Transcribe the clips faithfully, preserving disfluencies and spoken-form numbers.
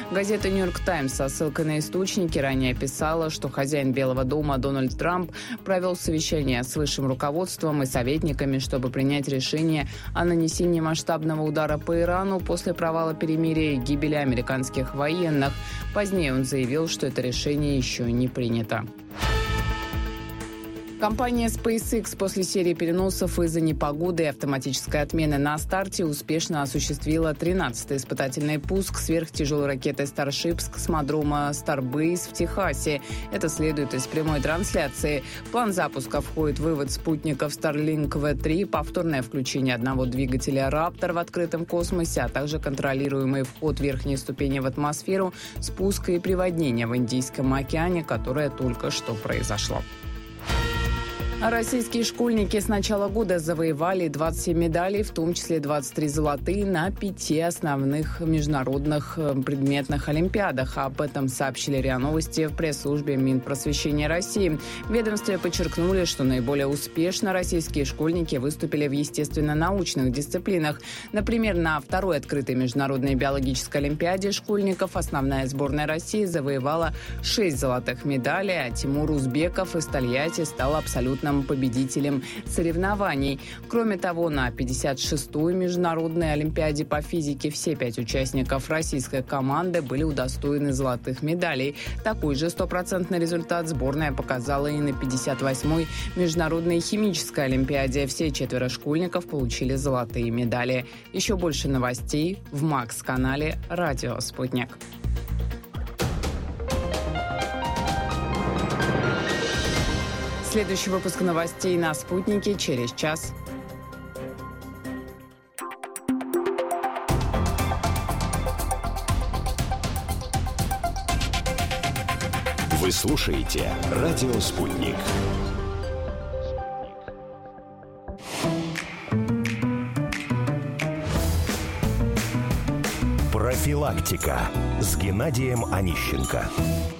Газета «Нью-Йорк Таймс» со ссылкой на источники ранее писала, что хозяин Белого дома Дональд Трамп провел совещание с высшим руководством и советниками, чтобы принять решение о нанесении масштабного удара по Ирану после провала перемирия и гибели американских военных. Позднее он заявил, что это решение еще не принято. Компания SpaceX после серии переносов из-за непогоды и автоматической отмены на старте успешно осуществила тринадцатый испытательный пуск сверхтяжелой ракеты Starship с космодрома Starbase в Техасе. Это следует из прямой трансляции. В план запуска входит вывод спутников Starlink ви три, повторное включение одного двигателя Raptor в открытом космосе, а также контролируемый вход верхней ступени в атмосферу, спуск и приводнение в Индийском океане, которое только что произошло. Российские школьники с начала года завоевали двадцать семь медалей, в том числе двадцать три золотые на пяти основных международных предметных олимпиадах. Об этом сообщили РИА Новости в пресс-службе Минпросвещения России. В ведомстве подчеркнули, что наиболее успешно российские школьники выступили в естественно-научных дисциплинах. Например, на второй открытой международной биологической олимпиаде школьников основная сборная России завоевала шесть золотых медалей, а Тимур Узбеков из Тольятти стал абсолютно победителем соревнований. Кроме того, на пятьдесят шестой международной олимпиаде по физике все пять участников российской команды были удостоены золотых медалей. Такой же стопроцентный результат сборная показала и на пятьдесят восьмой международной химической олимпиаде. Все четверо школьников получили золотые медали. Еще больше новостей в Макс-канале «Радио Спутник». Следующий выпуск новостей на «Спутнике» через час. Вы слушаете «Радио Спутник». Профилактика с Геннадием Онищенко.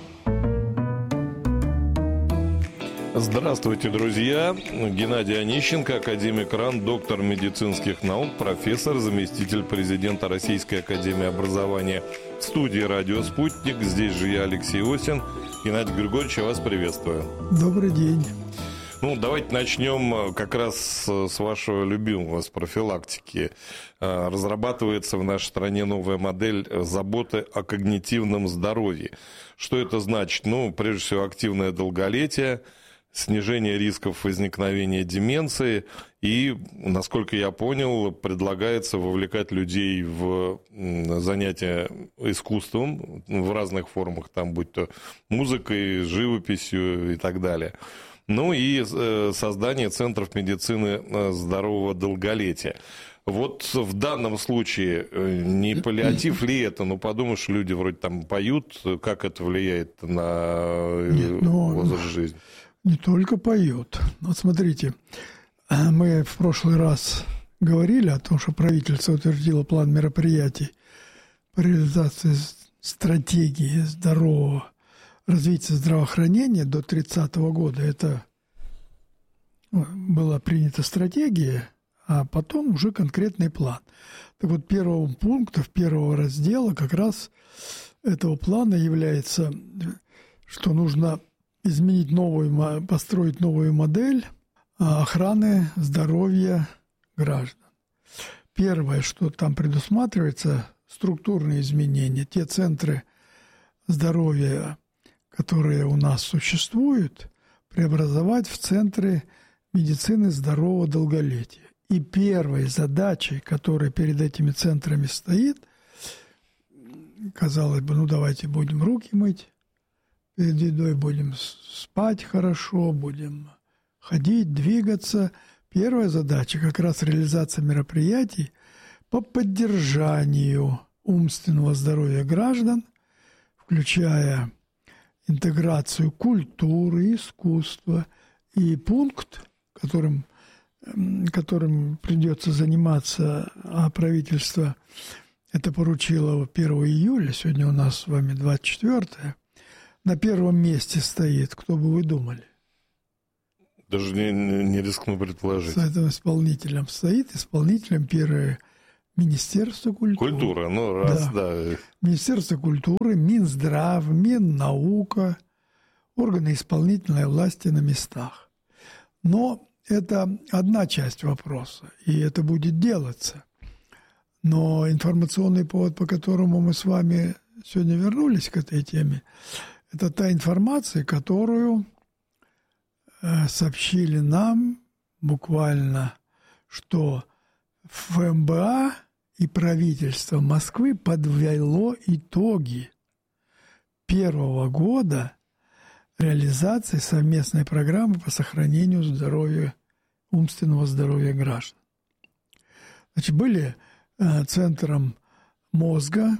Здравствуйте, друзья. Геннадий Онищенко, академик РАН, доктор медицинских наук, профессор, заместитель президента Российской академии образования. В студии «Радио Спутник». Здесь же я, Алексей Осин. Геннадий Григорьевич, я вас приветствую. Добрый день. Ну, давайте начнем как раз с вашего любимого, с профилактики. Разрабатывается в нашей стране новая модель заботы о когнитивном здоровье. Что это значит? Ну, прежде всего, активное долголетие, снижение рисков возникновения деменции и, насколько я понял, предлагается вовлекать людей в занятия искусством в разных формах, там, будь то музыкой, живописью и так далее. Ну и создание центров медицины здорового долголетия. Вот в данном случае не паллиатив ли это? Ну, подумаешь, люди вроде там поют, как это влияет на Нет, ну, возраст жизни? Не только поют. Вот смотрите, мы в прошлый раз говорили о том, что правительство утвердило план мероприятий по реализации стратегии здорового развития здравоохранения до тридцатого года. Это была принята стратегия, а потом уже конкретный план. Так вот, первым пунктом первого раздела как раз этого плана является, что нужно изменить новую, построить новую модель охраны здоровья граждан. Первое, что там предусматривается, структурные изменения. Те центры здоровья, которые у нас существуют, преобразовать в центры медицины здорового долголетия. И первой задачей, которая перед этими центрами стоит, казалось бы, ну давайте будем руки мыть, перед едой будем спать хорошо, будем ходить, двигаться. Первая задача как раз реализация мероприятий по поддержанию умственного здоровья граждан, включая интеграцию культуры, искусства. И пункт, которым, которым придется заниматься, а правительство это поручило первого июля, сегодня у нас с вами двадцать четвёртое, на первом месте стоит, кто бы вы думали? Даже не, не рискну предположить. С этим исполнителем стоит, исполнителем первое Министерство культуры. Культура, ну раз, да. да. Министерство культуры, Минздрав, Миннаука, органы исполнительной власти на местах. Но это одна часть вопроса, и это будет делаться. Но информационный повод, по которому мы с вами сегодня вернулись к этой теме, это та информация, которую сообщили нам буквально, что ФМБА и правительство Москвы подвело итоги первого года реализации совместной программы по сохранению здоровья, умственного здоровья граждан. Значит, были э, центром мозга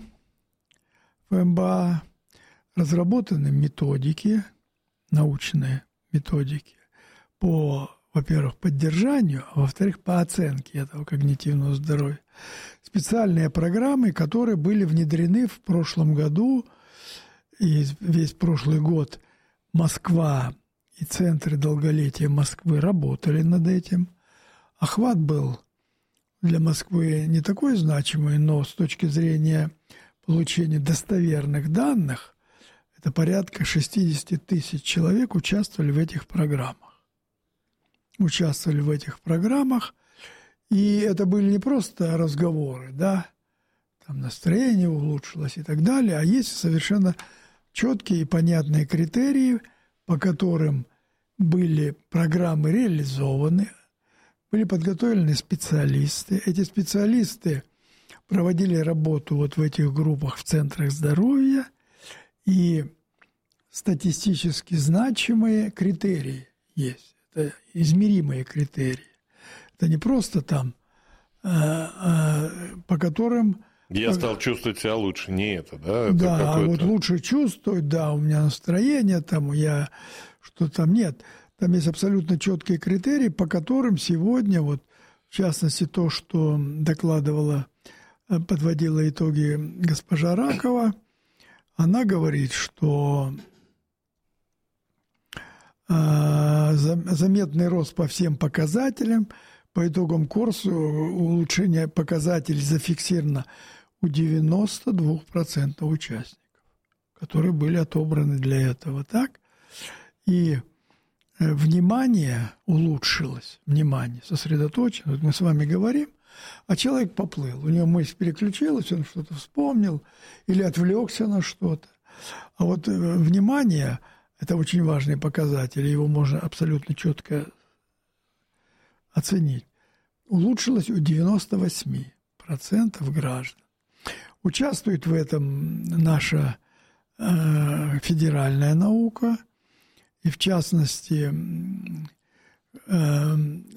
ФМБА разработаны методики, научные методики по, во-первых, поддержанию, а во-вторых, по оценке этого когнитивного здоровья. Специальные программы, которые были внедрены в прошлом году, и весь прошлый год Москва и центры долголетия Москвы работали над этим. Охват был для Москвы не такой значимый, но с точки зрения получения достоверных данных, это порядка шестьдесят тысяч человек участвовали в этих программах. Участвовали в этих программах, и это были не просто разговоры, да, там настроение улучшилось и так далее, а есть совершенно четкие и понятные критерии, по которым были программы реализованы, были подготовлены специалисты. Эти специалисты проводили работу вот в этих группах в центрах здоровья, и статистически значимые критерии есть. Это измеримые критерии. Это не просто там, а, а, по которым... Я стал чувствовать себя лучше, не это, да? Это да, а вот лучше чувствовать, да, у меня настроение, там, я что там нет. Там есть абсолютно четкие критерии, по которым сегодня, вот, в частности, то, что докладывала, подводила итоги госпожа Ракова, она говорит, что э, заметный рост по всем показателям, по итогам курса улучшение показателей зафиксировано у девяноста двух процентов участников, которые были отобраны для этого, так? И внимание улучшилось, внимание, сосредоточено. Вот мы с вами говорим, а человек поплыл, у него мысль переключилась, он что-то вспомнил или отвлекся на что-то. А вот внимание – это очень важный показатель, его можно абсолютно четко оценить. Улучшилось у девяноста восьми процентов граждан. Участвует в этом наша э, федеральная наука, и в частности, э,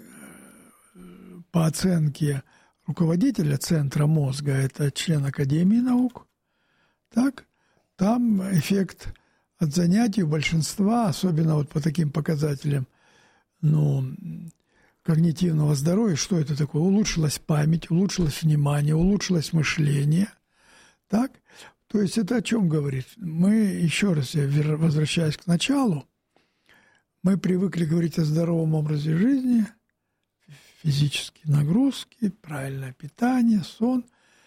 по оценке руководителя Центра мозга, это член Академии наук, так, там эффект от занятий у большинства, особенно вот по таким показателям, ну, когнитивного здоровья, что это такое? Улучшилась память, улучшилось внимание, улучшилось мышление, так? То есть это о чем говорит? Мы, еще раз я возвращаюсь к началу, мы привыкли говорить о здоровом образе жизни, физические нагрузки, правильное питание, сон.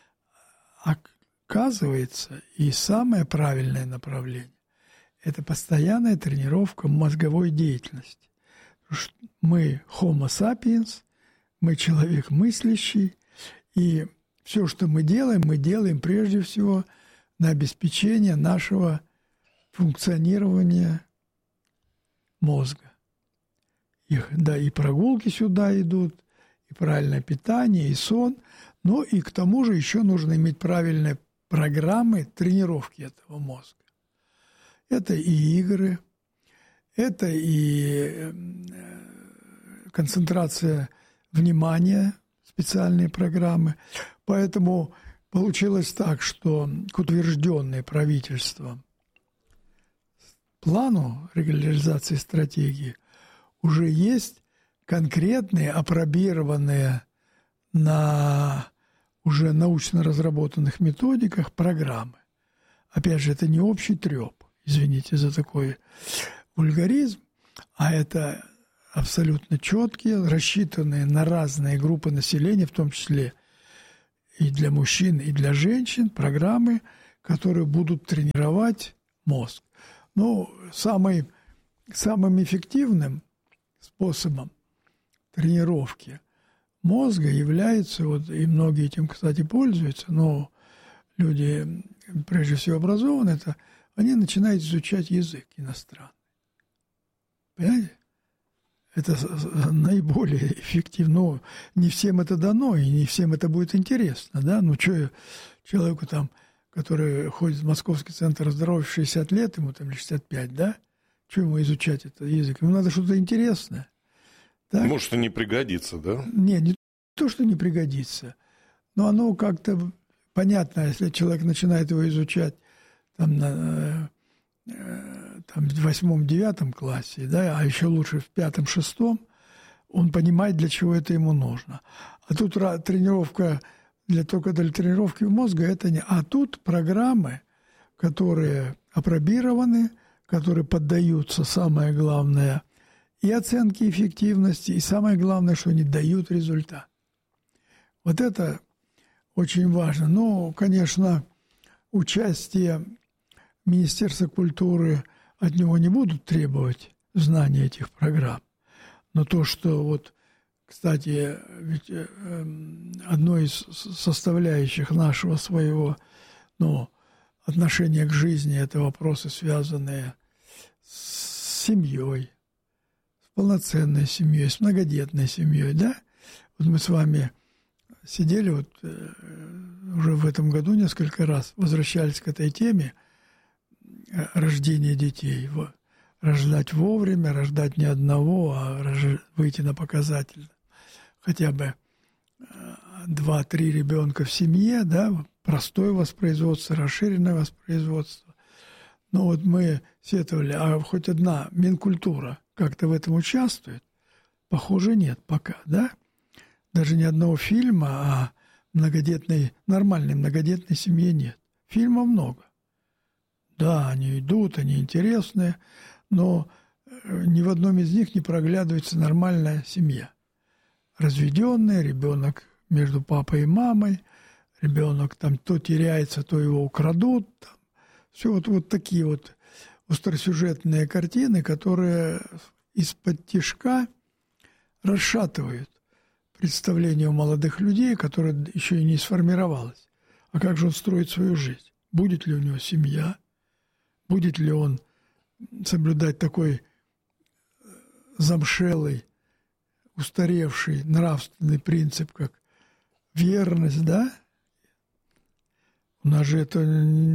Оказывается, и самое правильное направление – это постоянная тренировка мозговой деятельности. Мы homo sapiens, мы человек мыслящий, и все, что мы делаем, мы делаем прежде всего на обеспечение нашего функционирования мозга. И, да, и прогулки сюда идут, и правильное питание, и сон, но и к тому же еще нужно иметь правильные программы тренировки этого мозга. Это и игры, это и концентрация внимания, специальные программы. Поэтому получилось так, что к утвержденной правительством плану реализации стратегии уже есть конкретные, апробированные на уже научно разработанных методиках программы. Опять же, это не общий трёп, извините за такой вульгаризм, а это абсолютно четкие, рассчитанные на разные группы населения, в том числе и для мужчин, и для женщин программы, которые будут тренировать мозг. Ну, самый, самым эффективным способом тренировки мозга является, вот, и многие этим, кстати, пользуются, но люди, прежде всего, образованные, это они начинают изучать язык иностранный. Понимаете? Это наиболее эффективно. Но не всем это дано, и не всем это будет интересно. Да? Ну, что человеку, там, который ходит в Московский центр здоровья в шестьдесят лет, ему там шестьдесят пять, да? Что ему изучать этот язык? Ему надо что-то интересное. Так? Может, и не пригодится, да? Не, не то, что не пригодится. Но оно как-то понятно, если человек начинает его изучать там, на, там, в восьмом-девятом классе, да, а еще лучше в пятом-шестом, он понимает, для чего это ему нужно. А тут тренировка для, только для тренировки мозга, это не... А тут программы, которые апробированы, которые поддаются, самое главное, и оценке эффективности, и самое главное, что они дают результат. Вот это очень важно. Ну, конечно, участие Министерства культуры от него не будут требовать знания этих программ. Но то, что вот, кстати, ведь одной из составляющих нашего своего, ну, отношения к жизни – это вопросы, связанные с семьей, с полноценной семьей, с многодетной семьей, да? Вот мы с вами сидели вот уже в этом году несколько раз, возвращались к этой теме рождения детей. Рождать вовремя, рождать не одного, а рож... выйти на показатель хотя бы два-три ребенка в семье, да, простое воспроизводство, расширенное воспроизводство. Но вот мы сетовали, а хоть одна Минкультура как-то в этом участвует? Похоже, нет пока, да? Даже ни одного фильма о многодетной, нормальной многодетной семье нет. Фильмов много. Да, они идут, они интересные, но ни в одном из них не проглядывается нормальная семья. Разведенная, ребенок между папой и мамой, ребенок там то теряется, то его украдут. Там. Все вот, вот такие вот остросюжетные картины, которые из-под тишка расшатывают представление у молодых людей, которое еще и не сформировалось. А как же он строит свою жизнь? Будет ли у него семья? Будет ли он соблюдать такой замшелый, устаревший нравственный принцип, как верность, да? У нас же это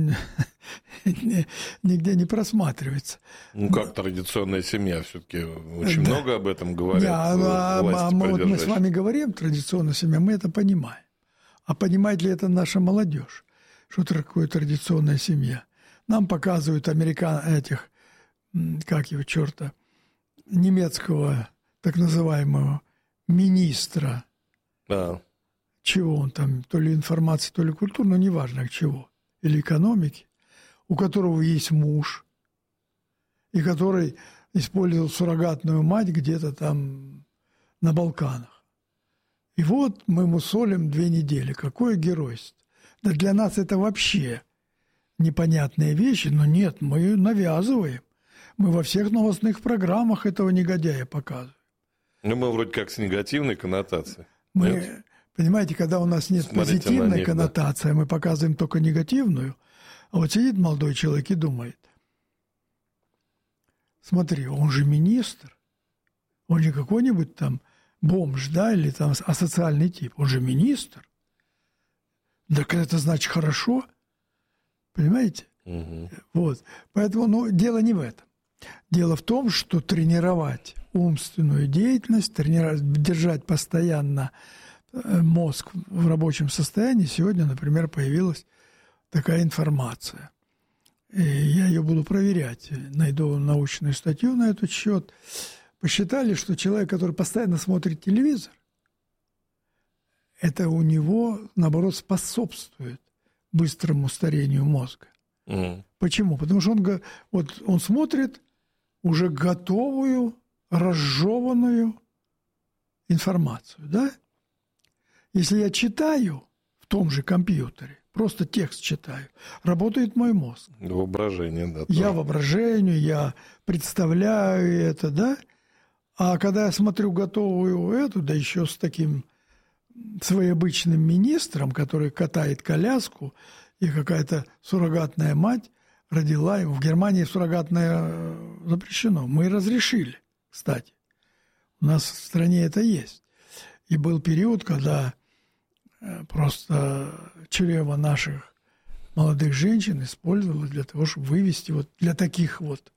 нигде не просматривается. Ну, как традиционная семья, все-таки очень да. много об этом говорят. Да, а, а мы, вот мы с вами говорим, традиционная семья, мы это понимаем. А понимает ли это наша молодежь? Что такое традиционная семья? Нам показывают американ... этих, как его, черта, немецкого так называемого министра. Да. Чего он там, то ли информации, то ли культуры, но неважно чего, или экономики, у которого есть муж, и который использовал суррогатную мать где-то там на Балканах. И вот мы мусолим две недели. Какое геройство. Да для нас это вообще непонятные вещи, но нет, мы навязываем. Мы во всех новостных программах этого негодяя показываем. Ну, мы вроде как с негативной коннотацией. Мы... Нет? Понимаете, когда у нас нет Смотрите позитивной них, коннотации, да. Мы показываем только негативную, а вот сидит молодой человек и думает, смотри, он же министр, он же какой-нибудь там бомж, да, или там асоциальный тип, он же министр. Так это значит хорошо, понимаете? Угу. Вот, поэтому, ну, дело не в этом. Дело в том, что тренировать умственную деятельность, тренировать, держать постоянно мозг в рабочем состоянии, сегодня, например, появилась такая информация. И я ее буду проверять. Найду научную статью на этот счет. Посчитали, что человек, который постоянно смотрит телевизор, это у него, наоборот, способствует быстрому старению мозга. Mm. Почему? Потому что он, вот, он смотрит уже готовую, разжеванную информацию, да? Если я читаю в том же компьютере. Просто текст читаю. Работает мой мозг. Воображение, да. Я тоже. воображению, я представляю это, да. А когда я смотрю готовую эту, да еще с таким своеобычным министром, который катает коляску, и какая-то суррогатная мать родила его. В Германии суррогатное запрещено. Мы разрешили, кстати. У нас в стране это есть. И был период, когда просто чрево наших молодых женщин использовалось для того, чтобы вывести вот для таких вот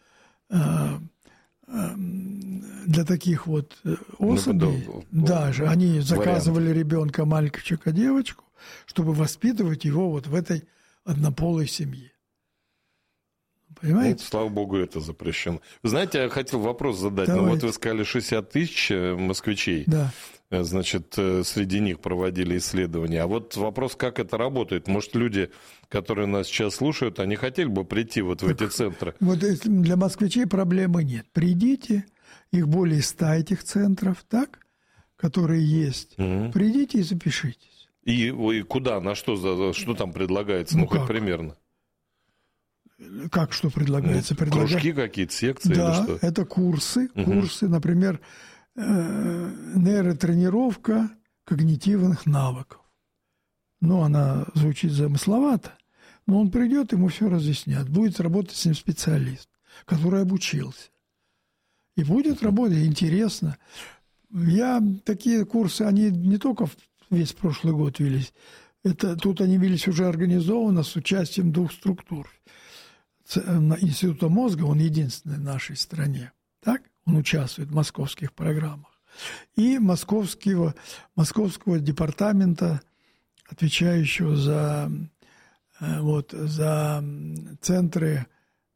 для таких вот особей. Ну, даже они заказывали вариант. Ребенка, мальчика, девочку, чтобы воспитывать его вот в этой однополой семье. Понимаете? Ну, слава богу, это запрещено. Вы знаете, я хотел вопрос задать. Давайте. Ну, вот вы сказали, шестьдесят тысяч москвичей. Да. Значит, среди них проводили исследования. А вот вопрос, как это работает? Может, люди, которые нас сейчас слушают, они хотели бы прийти вот в так, эти центры? Вот для москвичей проблемы нет. Придите, их более ста этих центров, так, которые есть. Угу. Придите и запишитесь. И, и куда, на что, что там предлагается? Ну, ну хоть примерно. Как что предлагается? Ну, Предлагаю... Кружки какие-то, секции? Да, или что? Это курсы. Угу. Курсы, например, нейротренировка когнитивных навыков. Ну, она звучит замысловато, но он придет, ему все разъяснят. Будет работать с ним специалист, который обучился. И будет работать интересно. Я такие курсы, они не только весь прошлый год велись. Это, тут они велись уже организованно с участием двух структур. Института мозга, он единственный в нашей стране. Так? Он участвует в московских программах. И московского, московского департамента, отвечающего за, вот, за центры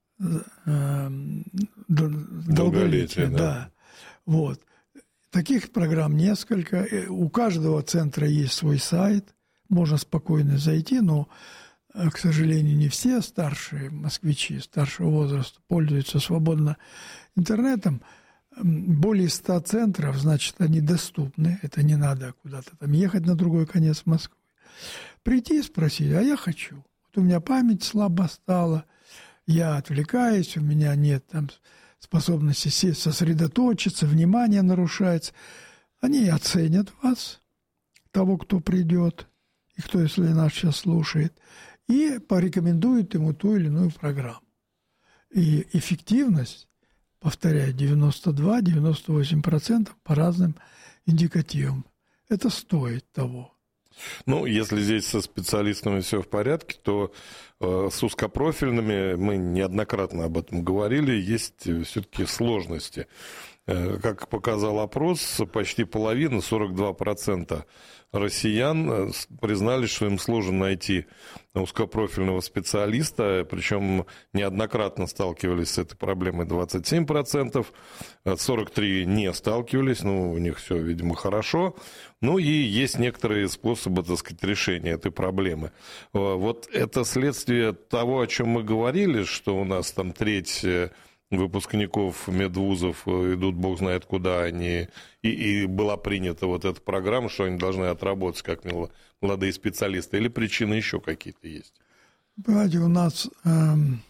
долголетия. долголетия да. Да. Вот. Таких программ несколько. У каждого центра есть свой сайт. Можно спокойно зайти, но, к сожалению, не все старшие москвичи старшего возраста пользуются свободно интернетом. Более ста центров, значит, они доступны. Это не надо куда-то там ехать на другой конец Москвы. Прийти и спросить, а я хочу. Вот у меня память слабо стала, я отвлекаюсь, у меня нет там способности сесть, сосредоточиться, внимание нарушается. Они оценят вас, того, кто придет, и кто, если нас сейчас слушает, и порекомендуют ему ту или иную программу. И эффективность, повторяю, девяносто два - девяносто восемь процентов по разным индикативам. Это стоит того. Ну, если здесь со специалистами все в порядке, то э, с узкопрофильными, мы неоднократно об этом говорили, есть все-таки сложности. Э, как показал опрос, почти половина, сорок два процента россиян признали, что им сложно найти узкопрофильного специалиста, причем неоднократно сталкивались с этой проблемой двадцать семь процентов, сорок три процента не сталкивались, ну, у них все, видимо, хорошо. Ну, и есть некоторые способы, так сказать, решения этой проблемы. Вот это следствие того, о чем мы говорили, что у нас там треть выпускников медвузов идут, бог знает куда они, и, и была принята вот эта программа, что они должны отработать как молодые специалисты, или причины еще какие-то есть? Понимаете, у нас, эм,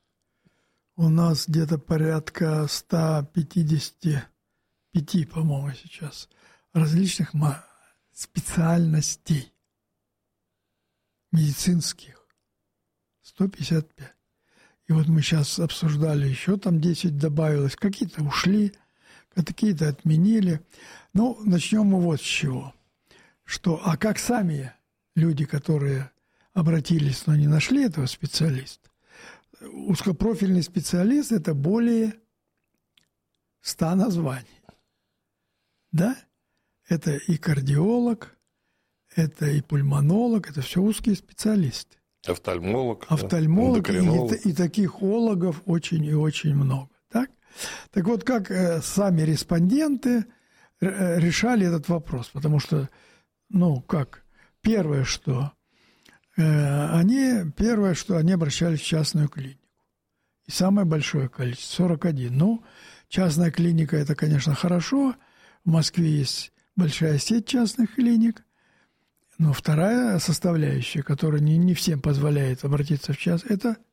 у нас где-то порядка ста пятидесяти пяти, по-моему, сейчас различных специальностей медицинских. сто пятьдесят пять. И вот мы сейчас обсуждали, еще там десять добавилось. Какие-то ушли, какие-то отменили. Ну, начнем мы вот с чего. Что, а как сами люди, которые обратились, но не нашли этого специалиста? Узкопрофильный специалист – это более ста названий. Да? Это и кардиолог, это и пульмонолог, это все узкие специалисты. Офтальмолог, Офтальмолог да, и, и таких ологов очень и очень много. Так, так вот, как э, сами респонденты э, решали этот вопрос? Потому что, ну, как, первое, что э, они, первое, что они обращались в частную клинику. И самое большое количество, сорок один. Ну, частная клиника – это, конечно, хорошо. В Москве есть большая сеть частных клиник. Но вторая составляющая, которая не, не всем позволяет обратиться в час, это